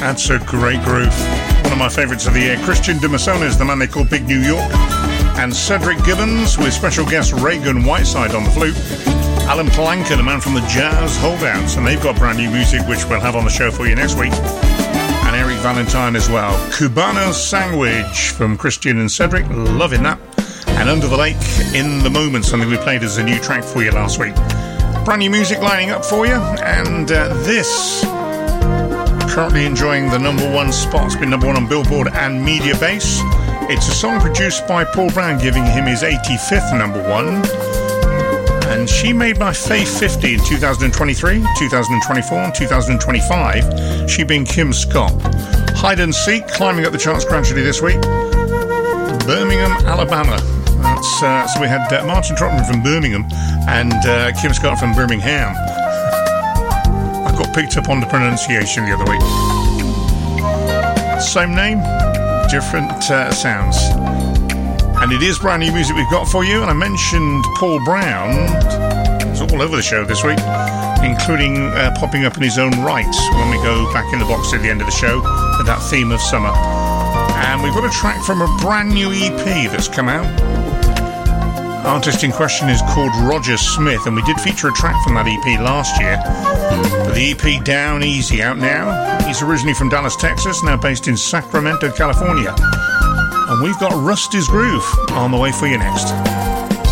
That's a great groove. One of my favourites of the year. Christian de Massona is the man they call Big New York. And Cedric Gibbons with special guest Reagan Whiteside on the flute. Alan Palanca, the man from the Jazz Holdouts. And they've got brand new music which we'll have on the show for you next week. And Eric Valentine as well. Cubano Sandwich from Christian and Cedric. Loving that. And Under the Lake, In the Moment, something we played as a new track for you last week. Brand new music lining up for you. And this... currently enjoying the #1 spot. It's been #1 on Billboard and Media Base. It's a song produced by Paul Brown, giving him his 85th #1. And she made my fave 50 in 2023, 2024 and 2025. She being Kim Scott. Hide and Seek, climbing up the charts gradually this week. Birmingham, Alabama. So we had Martin Trotman from Birmingham and Kim Scott from Birmingham. Got picked up on the pronunciation the other week. Same name, different sounds. And it is brand new music we've got for you. And I mentioned Paul Brown. It's all over the show this week, including popping up in his own right when we go back in the box at the end of the show with that theme of summer. And we've got a track from a brand new EP that's come out. Artist in question is called Roger Smith, and we did feature a track from that EP last year. But the EP Down Easy out now. He's originally from Dallas, Texas, now based in Sacramento, California. And we've got Rusty's Groove on the way for you next.